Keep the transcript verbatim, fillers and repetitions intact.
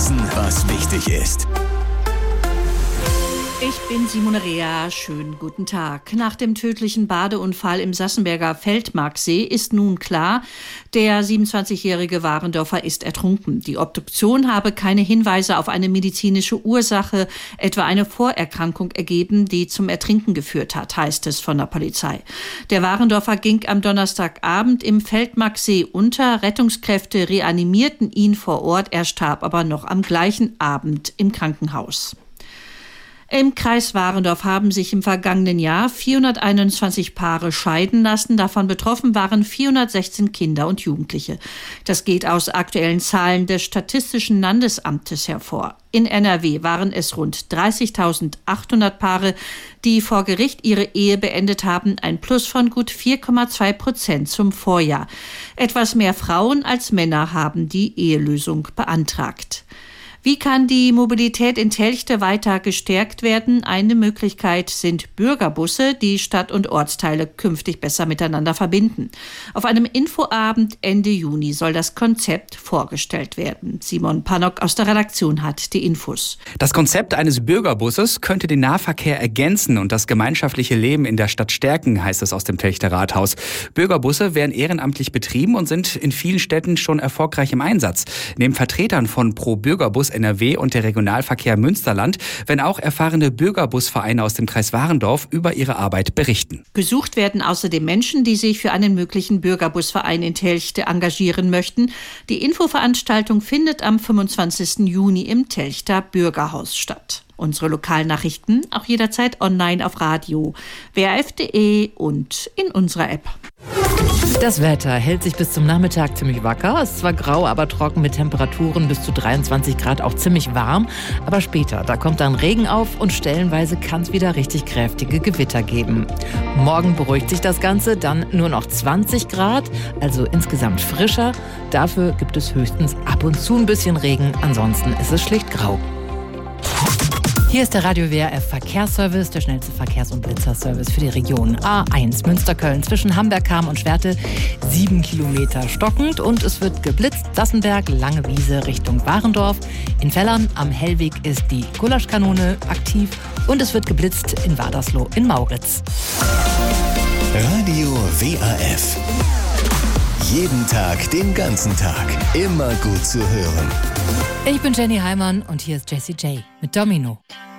Wissen, was wichtig ist. Ich bin Simone Rea. Schönen guten Tag. Nach dem tödlichen Badeunfall im Sassenberger Feldmarksee ist nun klar, der siebenundzwanzigjährige Warendorfer ist ertrunken. Die Obduktion habe keine Hinweise auf eine medizinische Ursache, etwa eine Vorerkrankung, ergeben, die zum Ertrinken geführt hat, heißt es von der Polizei. Der Warendorfer ging am Donnerstagabend im Feldmarksee unter. Rettungskräfte reanimierten ihn vor Ort. Er starb aber noch am gleichen Abend im Krankenhaus. Im Kreis Warendorf haben sich im vergangenen Jahr vierhunderteinundzwanzig Paare scheiden lassen. Davon betroffen waren vierhundertsechzehn Kinder und Jugendliche. Das geht aus aktuellen Zahlen des Statistischen Landesamtes hervor. In N R W waren es rund dreißigtausendachthundert Paare, die vor Gericht ihre Ehe beendet haben, ein Plus von gut vier Komma zwei Prozent zum Vorjahr. Etwas mehr Frauen als Männer haben die Ehelösung beantragt. Wie kann die Mobilität in Telchte weiter gestärkt werden? Eine Möglichkeit sind Bürgerbusse, die Stadt- und Ortsteile künftig besser miteinander verbinden. Auf einem Infoabend Ende Juni soll das Konzept vorgestellt werden. Simon Pannock aus der Redaktion hat die Infos. Das Konzept eines Bürgerbusses könnte den Nahverkehr ergänzen und das gemeinschaftliche Leben in der Stadt stärken, heißt es aus dem Telchter Rathaus. Bürgerbusse werden ehrenamtlich betrieben und sind in vielen Städten schon erfolgreich im Einsatz. Neben Vertretern von Pro Bürgerbus N R W und der Regionalverkehr Münsterland, wenn auch erfahrene Bürgerbusvereine aus dem Kreis Warendorf über ihre Arbeit berichten. Gesucht werden außerdem Menschen, die sich für einen möglichen Bürgerbusverein in Telchte engagieren möchten. Die Infoveranstaltung findet am fünfundzwanzigsten Juni im Telchter Bürgerhaus statt. Unsere Lokalnachrichten auch jederzeit online auf Radio, W R F punkt de und in unserer App. Das Wetter hält sich bis zum Nachmittag ziemlich wacker. Es ist zwar grau, aber trocken mit Temperaturen bis zu dreiundzwanzig Grad, auch ziemlich warm. Aber später, da kommt dann Regen auf und stellenweise kann es wieder richtig kräftige Gewitter geben. Morgen beruhigt sich das Ganze, dann nur noch zwanzig Grad, also insgesamt frischer. Dafür gibt es höchstens ab und zu ein bisschen Regen, ansonsten ist es schlicht grau. Hier ist der Radio W R F Verkehrsservice, der schnellste Verkehrs- und Blitzerservice für die Region A eins Münsterköln zwischen Hamberg-Kam und Schwerte. Sieben Kilometer stockend und es wird geblitzt. Sassenberg, Lange Wiese Richtung Warendorf. In Fellern am Hellweg ist die Gulaschkanone aktiv und es wird geblitzt in Wadersloh in Mauritz. Radio W R F. Jeden Tag, den ganzen Tag. Immer gut zu hören. Ich bin Jenny Heimann und hier ist Jessie J mit Domino.